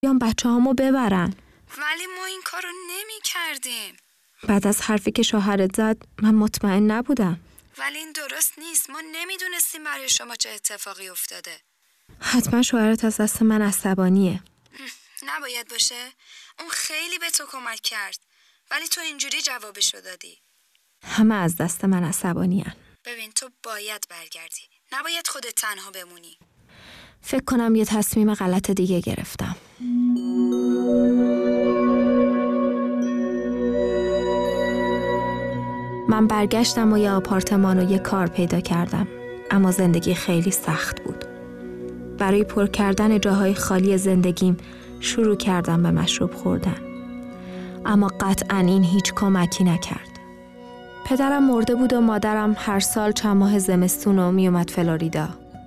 بیان بچه‌هامو ببرن. ولی ما این کارو نمی‌کردیم. بعد از حرفی که شوهرت زد من مطمئن نبودم. ولی این درست نیست. ما نمیدونستیم برای شما چه اتفاقی افتاده. حتما شوهرت از دست من عصبانیه. نباید باشه. اون خیلی به تو کمک کرد. ولی تو اینجوری جوابشو دادی. همه از دست من عصبانی‌ان. ببین تو باید برگردی. نباید خودت تنها بمونی. فکر کنم یه تصمیم غلط دیگه گرفتم. من برگشتم و یه آپارتمان و یه کار پیدا کردم. اما زندگی خیلی سخت بود. برای پر کردن جاهای خالی زندگیم شروع کردم به مشروب خوردن. اما قطعاً این هیچ کمکی نکرد. پدرم مرده بود و مادرم هر سال چند ماه زمستون رو می اومد فلوریدا.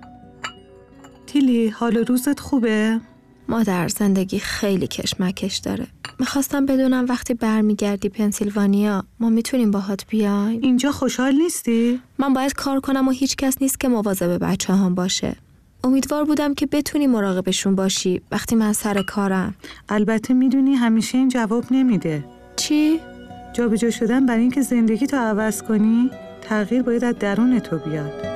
تیلی حال روزت خوبه؟ مادر زندگی خیلی کشمکش داره. میخواستم بدونم وقتی برمیگردی پنسیلوانیا ما میتونیم باهات بیایم؟ اینجا خوشحال نیستی؟ من باید کار کنم و هیچ کس نیست که مواظب بچه‌هام باشه. امیدوار بودم که بتونی مراقبشون باشی وقتی من سر کارم. البته میدونی همیشه این جواب نمیده. چی؟ جابجا شدن برای اینکه زندگی تو عوض کنی، تغییر باید از درون تو بیاد.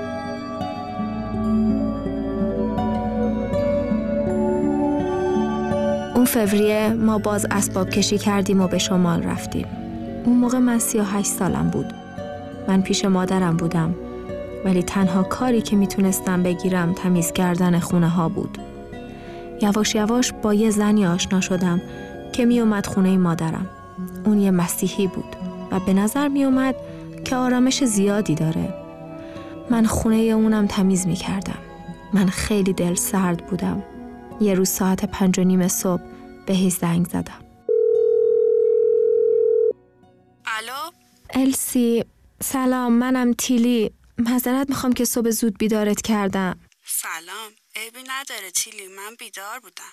اون فوریه ما باز اسباب کشی کردیم و به شمال رفتیم. اون موقع من 38 سالم بود. من پیش مادرم بودم. ولی تنها کاری که میتونستم بگیرم تمیز کردن خونه ها بود. یواش یواش با یه زنی آشنا شدم که میومد خونه مادرم. اون یه مسیحی بود و به نظر میومد که آرامش زیادی داره. من خونه اونم تمیز میکردم. من خیلی دل سرد بودم. یه روز ساعت 5:30 صبح بهش زنگ زدم. الو؟ السی، سلام، منم تیلی. معذرت میخوام که صبح زود بیدارت کردم. سلام، عیبی نداره تیلی، من بیدار بودم.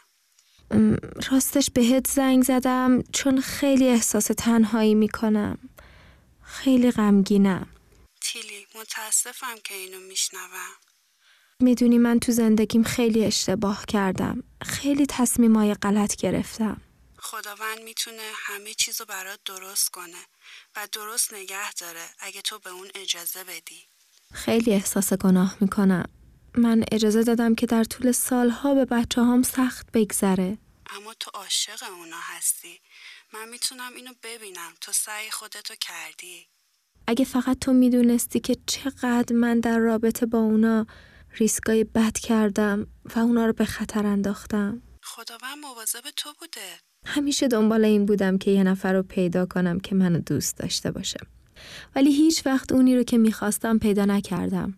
راستش بهت زنگ زدم چون خیلی احساس تنهایی میکنم. خیلی غمگینم. تیلی، متاسفم که اینو میشنوم. میدونی من تو زندگیم خیلی اشتباه کردم. خیلی تصمیمای غلط گرفتم. خداوند میتونه همه چیزو برات درست کنه و درست نگه داره اگه تو به اون اجازه بدی. خیلی احساس گناه میکنم. من اجازه دادم که در طول سالها به بچه‌هام سخت بگذره. اما تو عاشق اونا هستی. من میتونم اینو ببینم. تو سعی خودتو کردی. اگه فقط تو میدونستی که چقدر من در رابطه با اونا ریسکای بد کردم و اونا رو به خطر انداختم. خداوند مواظب تو بوده. همیشه دنبال این بودم که یه نفر رو پیدا کنم که منو دوست داشته باشه. ولی هیچ وقت اونی رو که میخواستم پیدا نکردم.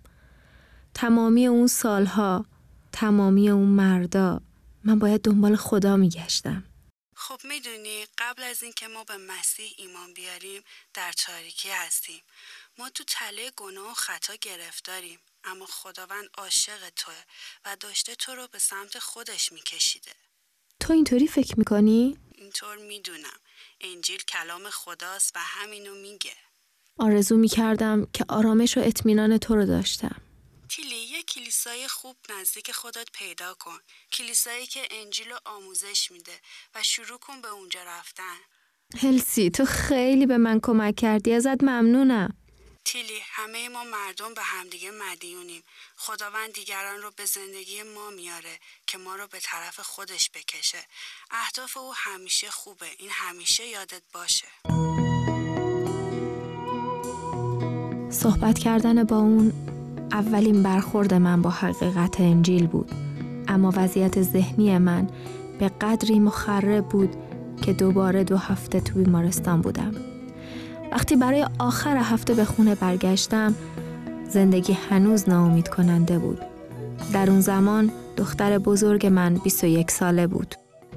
تمامی اون سالها، تمامی اون مردا، من باید دنبال خدا میگشتم. خب میدونی قبل از این که ما به مسیح ایمان بیاریم در تاریکی هستیم. ما تو تله گناه و خطا گرفتاریم. اما خداوند عاشق توه و داشته تو رو به سمت خودش میکشیده. تو اینطوری فکر میکنی؟ اینطور میدونم. انجیل کلام خداست و همینو میگه. آرزو میکردم که آرامش و اطمینان تو رو داشتم. تیلی، یه کلیسای خوب نزدیک خودت پیدا کن. کلیسایی که انجیل رو آموزش میده و شروع کن به اونجا رفتن. السی، تو خیلی به من کمک کردی. ازت ممنونم. تیلی، همه ما مردم به همدیگه مدیونیم. خداوند دیگران رو به زندگی ما میاره که ما رو به طرف خودش بکشه. اهداف او همیشه خوبه. این همیشه یادت باشه. صحبت کردن با اون اولین برخورد من با حقیقت انجیل بود. اما وضعیت ذهنی من به قدری مخرب بود که دوباره 2 هفته تو بیمارستان بودم. وقتی برای آخر هفته به خونه برگشتم، زندگی هنوز ناامید کننده بود. در اون زمان دختر بزرگ من 21 ساله بود.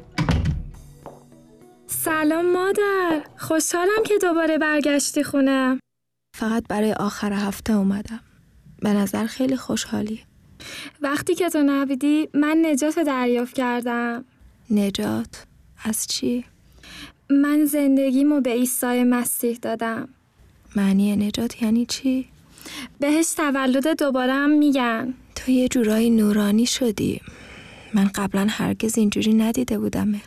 سلام مادر، خوشحالم که دوباره برگشتی خونه. فقط برای آخر هفته اومدم. به نظر خیلی خوشحالی. وقتی که تو نبودی من نجات دریافت کردم. نجات؟ از چی؟ من زندگیمو به عیسی مسیح دادم. معنی نجات یعنی چی؟ بهش تولد دوباره هم میگن. تو یه جورایی نورانی شدی. من قبلا هرگز اینجوری ندیده بودمت.